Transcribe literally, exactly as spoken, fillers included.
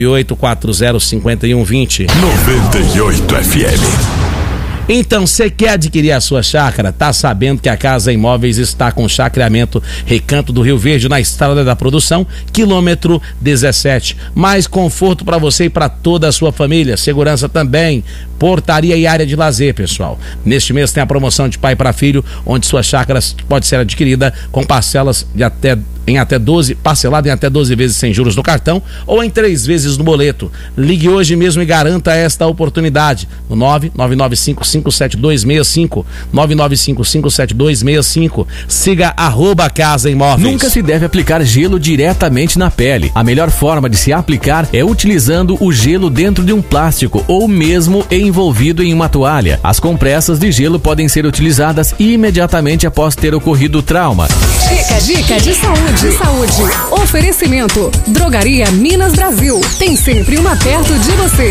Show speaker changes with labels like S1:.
S1: oito quatro zero cinco um dois zero.
S2: noventa e oito F M.
S1: Então, você quer adquirir a sua chácara? Tá sabendo que a Casa Imóveis está com chacreamento Recanto do Rio Verde, na Estrada da Produção, quilômetro dezessete. Mais conforto para você e para toda a sua família. Segurança também. Portaria e área de lazer, pessoal. Neste mês tem a promoção de pai para filho, onde sua chácara pode ser adquirida com parcelas de até em até doze, parcelado em até doze vezes sem juros no cartão ou em três vezes no boleto. Ligue hoje mesmo e garanta esta oportunidade no nove nove nove cinco cinco sete dois seis cinco, nove nove cinco cinco sete dois seis cinco. Siga arroba Casa Imóveis.
S3: Nunca se deve aplicar gelo diretamente na pele. A melhor forma de se aplicar é utilizando o gelo dentro de um plástico ou mesmo envolvido em uma toalha. As compressas de gelo podem ser utilizadas imediatamente após ter ocorrido o trauma.
S4: Dica, dica de saúde. De saúde. Oferecimento. Drogaria Minas Brasil. Tem sempre uma perto de você.